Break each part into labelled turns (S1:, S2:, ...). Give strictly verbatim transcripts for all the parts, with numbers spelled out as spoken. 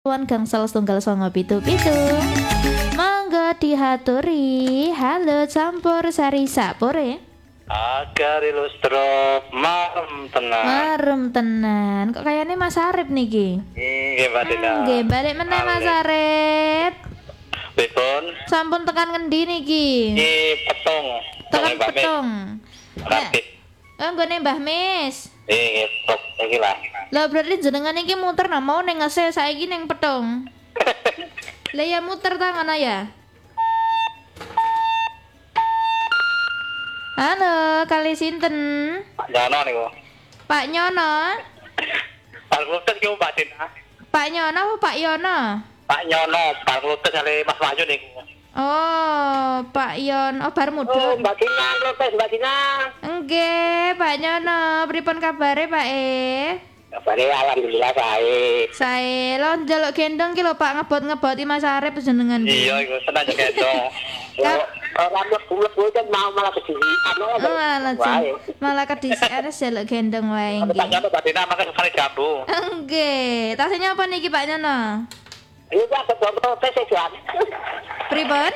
S1: Wan gangsal setunggal songo pitu pitu. Monggo dihaturi. Halo campur sari sapore.
S2: Agar ilustro marem tenan.
S1: Marem tenan. Kok kayaknya Mas Arif niki?
S2: Nggih, Mbak Dina.
S1: Nggih, balik meneh Mas Arif.
S2: Pripun?
S1: Sampun tekan ngendi niki?
S2: Iki petung.
S1: Tekan petung.
S2: Rakit.
S1: Oh, nggone Mbah Mis.
S2: Nggih, petung iki lah.
S1: Lah berarti jenengan iki muter nah mau ning ngase saiki ning petung. Lah ya muter tangan ya. Halo, kali sinten?
S2: Pak Nyono niku.
S1: Pak Nyono.
S2: Pak Lutus ki Mbak Dina.
S1: Pak Nyono apa Pak Yono?
S2: Pak Nyono, Pak Lutus kali Mas Wahyu niku.
S1: Oh, Pak Yon, oh bar
S2: Oh,
S1: mudun.
S2: Mbak Dina, Lutus Mbak Dina.
S1: Nggih, Pak Nyono, pripun kabare Pak E?
S2: Kabare alhamdulillah baik.
S1: Sae lo njaluk gendong ki lho Pak ngebot-ngeboti Mas Arif jenengan.
S2: Iya, iku seneng gendong. Rambut bulet kan mau malah kedisian.
S1: Malah malah kedisian njaluk gendong wae
S2: Pak
S1: nggih.
S2: Nyono Mbak Dina makan sekali jambu.
S1: Nggih, tasnya apa niki Pak Nyono?
S2: Iya, Pak, foto tes ya.
S1: Pripun?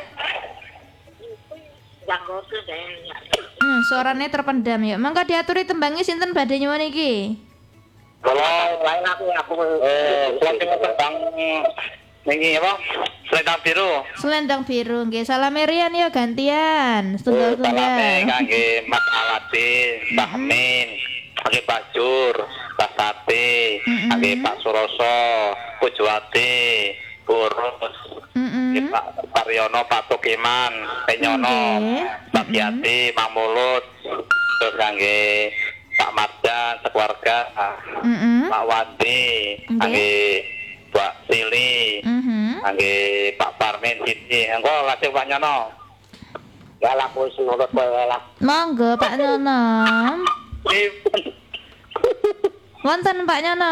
S1: Hmm, suaranya terpendam ya. Mangga diaturi tembangnya sinten badhe nyuwun iki?
S2: Kalau lain aku aku eh selesai tentang ini apa? Selendang biru.
S1: Selendang biru nggih. Salame riyan ya gantian.
S2: Salame
S1: Tunggal-tunggal.
S2: kangge Mas Aladin, Mbak Min, kangge Pak Jur, Pak Sate, kangge Pak Suroso, Pujwati, Burus,
S1: Heeh.
S2: Pak Paryono, Pak Tukiman, Penyono, Pak Yati, Pak Mulut, terus kangge Pak Marjan sekeluarga,
S1: Heeh.
S2: Pak Wandi, kangge Pak Sili,
S1: Mhm.
S2: kangge Pak Parmin Siti. Engko lajeng Pak Nyono. Ya lah wis nurut wae lah.
S1: Monggo Pak Nyono. Wonten Pak Nyono.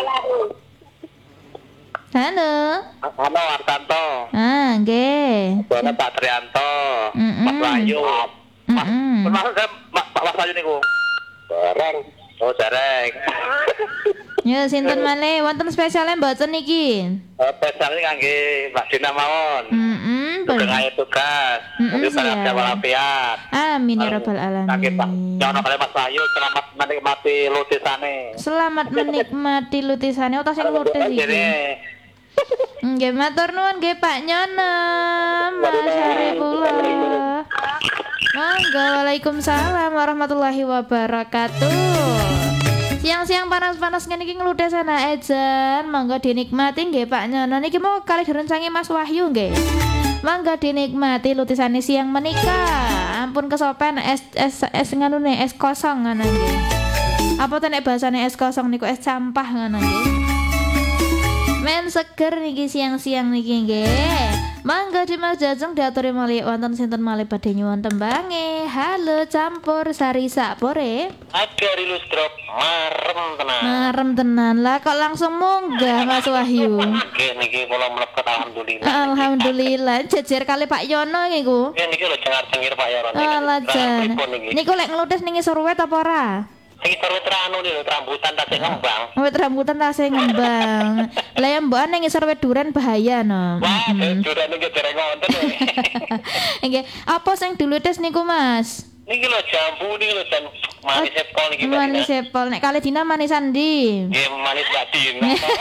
S1: Halo.
S2: Halo Artanto.
S1: Ah, nggih.
S2: Bapak Pak Trianto,
S1: Mm-mm.
S2: Mas Wahyu. Mas,
S1: Mm-mm.
S2: Mas, Mas, Pak Mas Wahyu niku. Bareng. Oh, jareng.
S1: Ya sinten malih wonten spesiale mboten niki?
S2: Eh, Spesial ini kangge Mbak Dina mawon.
S1: Heeh.
S2: Sugeng ayo tugas.
S1: Mm-mm,
S2: Jadi pada
S1: siap.
S2: walafiat.
S1: Amin ya rabbal
S2: Kangge Pak
S1: alamin.
S2: Nyono kali Mas Wahyu selamat menikmati lutisane.
S1: Selamat menikmati lutisane utawa sing lutis iki.
S2: Jadi,
S1: Nggih matur nuwun nggih Pak Nyono. Mas Arifullah. Monggo, waalaikumsalam warahmatullahi wabarakatuh. Siang-siang panas-panas ngene iki ngludes ana ejen. Monggo dinikmati nggih Pak Nyono. Niki mau kali direncangi Mas Wahyu nggih. Monggo dinikmati lutisane siang menika. Ampun kesopen es es es nganune es kosong ngono nggih. Apa to nek bahasane es kosong niku es campah ngono nggih. Men seger niki siang-siang niki nggih. Mangga Dimas Jajeng diaturi malih wonten sinten malih badhe nyuwun tembange. Halo campur sari sapore.
S2: agar ilustro marem tenan.
S1: Marem tenan lah kok langsung munggah Mas Wahyu.
S2: Nggih niki kula mlebet alhamdulillah.
S1: Alhamdulillah jejer kali Pak Yono niku.
S2: Ya niki lho cengar-cengir Pak Yono.
S1: Alah jan. Niku lek nglutis ning ngisor wit apa ora?
S2: Iki terus anu lho rambutan tasik ngembang.
S1: Wit rambutan tasih ngembang. Lah ya mbok ning ngisor wit duren bahaya no.
S2: Wah, jurane iki dereng wonten.
S1: Nggih, apa sing dilutis niku Mas?
S2: Niki lho jambu niki lho jan manis epol niki.
S1: Manis sepol. Nek kali dina manisan ndi?
S2: Nggih manis badin.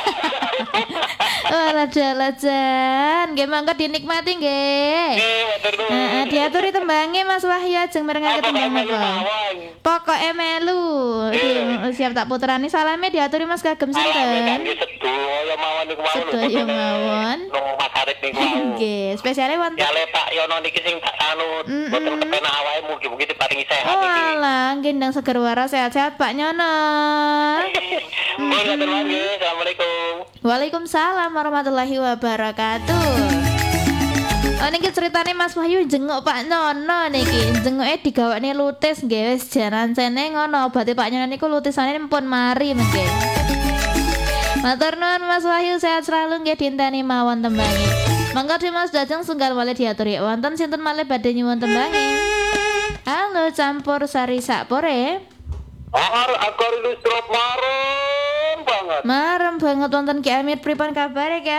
S1: Oh, laja-lajan. Nggih mangga dinikmati nggih.
S2: Nggih, matur nuwun.
S1: Heeh, diaturi tembange Mas Wahyu ajeng merengake tembang napa? Pokoke melu. Aduh, siap tak puterani salame diaturi Mas kagem
S2: Sinten?
S1: sinten?
S2: Nggih sedaya mawon niku mawon.
S1: Sedaya mawon.
S2: Nang Mas Arif niku mawon.
S1: Nggih, spesiale wonten.
S2: Ya le Pak Yono niki sing tak anut. Boten kepenak awake mugi-mugi diparingi sehat
S1: Oh,
S2: iki.
S1: alah, gendang seger waras sehat-sehat Pak Nyono.
S2: Mohon matur nuwun nggih. Assalamualaikum.
S1: Waalaikumsalam warahmatullahi wabarakatuh. Oh niki ceritane Mas Wahyu jenguk Pak Nyono niki. Jenguke digawakne lutis nggih wis jaran sene ngono. Berarti Pak Nyono niku lutisane pun mari mengke. Matur nuwun Mas Wahyu sehat selalu nggih dinteni mawon tembange. Mangga Dimas Jajeng sunggal malih diaturi wonten sinten malih badhe nyuwun tembange. Halo campur sari sapore.
S2: Ahar akar ilustro marem banget.
S1: Marem banget wonten Ki Amit pripun kabare Ki